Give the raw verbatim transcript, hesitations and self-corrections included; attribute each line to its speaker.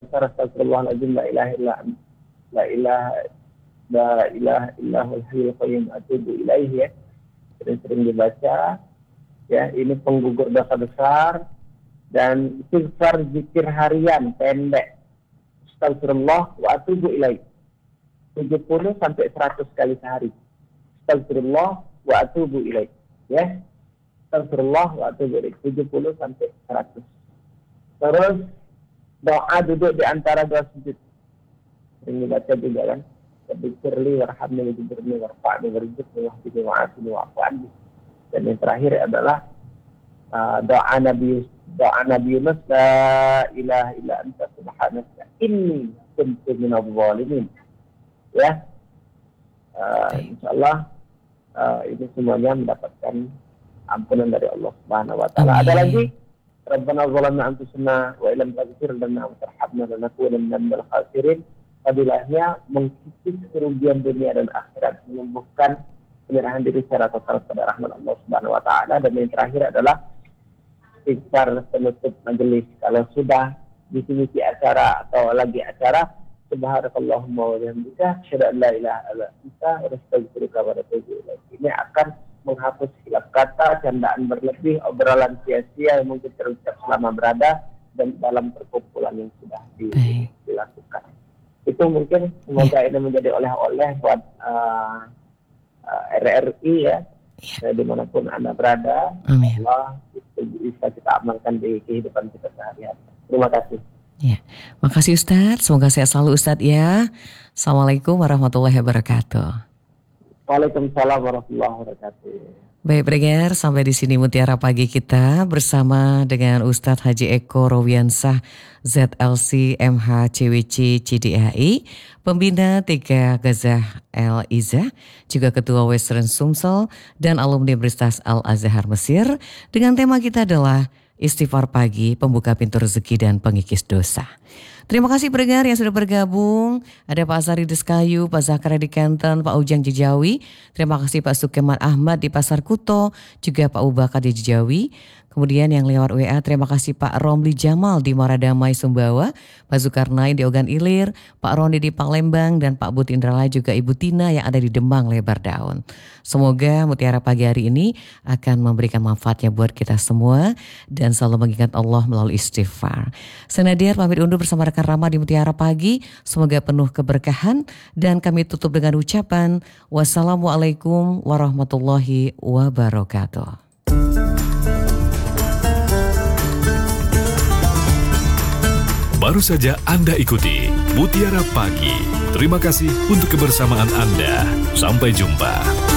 Speaker 1: besar astagfirullahaladzim la ilaha illa la ilaha la ilaha illallahul hayyul qayyum atubu ilaihi ya. Sering-sering dibaca ya, ini penggugur dosa besar. Dan istighfar zikir harian pendek astagfirullah wa atubu ilaih tujuh puluh sampai seratus kali sehari. Astagfirullah wa atubu ilaih ya. Astagfirullah wa atubu ilaih tujuh puluh sampai seratus. Terus doa duduk di antara dua sujud. Sering dibaca juga kan. Bikirli warhamni wajibirni warfa'ni warzuqni wahdini wa'afini wa'afani. Dan yang terakhir adalah uh, doa Nabi doa Nabi Yunus, la ilaha illa anta subhanaka inni kuntu minadh dhalimin. Ya. Uh, insyaallah uh, ini semuanya mendapatkan ampunan dari Allah Subhanahu wa taala. Ada lagi Rabbana zalamna anfusana wa illam taghfir lana wa tarhamna lanakunanna minal khasirin. Fadilahnya mengkikis kerugian dunia dan akhirat, menumbuhkan penyerahan diri secara total kepada rahmat Allah Subhanahu wa taala. Dan yang terakhir adalah istighfar penutup majelis. Kalau sudah misi-misi acara atau lagi acara, subhanakallahumma wa bihamdika asyhadu an la ilaha illa anta astaghfiruka wa atubu ilaik. Ini akan menghapus hilaf kata, candaan berlebih, obrolan sia-sia yang mungkin terucap selama berada dan dalam perkumpulan yang sudah di, dilakukan. Itu mungkin semoga ini menjadi oleh-oleh buat uh, uh, R R I ya, ya. Dimanapun Anda berada. Amin. Allah itu bisa kita amalkan di kehidupan kita sehari-hari. Terima kasih.
Speaker 2: Ya, makasih Ustadz. Semoga sehat selalu Ustadz ya. Assalamualaikum warahmatullahi wabarakatuh.
Speaker 1: Waalaikumsalam warahmatullahi wabarakatuh.
Speaker 2: Baik pendengar, sampai di sini Mutiara Pagi kita bersama dengan Ustadz Haji Eko Rowiansah Z L C M H C W C C D A I, Pembina Tiga Gazah El Izzah, juga Ketua Western Sumsel dan alumni Universitas Al Azhar Mesir. Dengan tema kita adalah Istighfar Pagi, Pembuka Pintu Rezeki dan Pengikis Dosa. Terima kasih pendengar yang sudah bergabung. Ada Pak Asari Deskayu, Pak Zakaria di Kenten, Pak Ujang Jejawi. Terima kasih Pak Sukeman Ahmad di Pasar Kuto, juga Pak Ubaka di Jejawi. Kemudian yang lewat W A, terima kasih Pak Romli Jamal di Maradamai Sumbawa, Pak Zulkarnain di Ogan Ilir, Pak Roni di Palembang, dan Pak But Indralaya juga Ibu Tina yang ada di Demang Lebar Daun. Semoga Mutiara Pagi hari ini akan memberikan manfaatnya buat kita semua dan selalu mengingat Allah melalui istighfar. Senadiar pamit undur bersama rekan Rama di Mutiara Pagi. Semoga penuh keberkahan dan kami tutup dengan ucapan wassalamualaikum warahmatullahi wabarakatuh.
Speaker 3: Baru saja Anda ikuti Mutiara Pagi. Terima kasih untuk kebersamaan Anda. Sampai jumpa.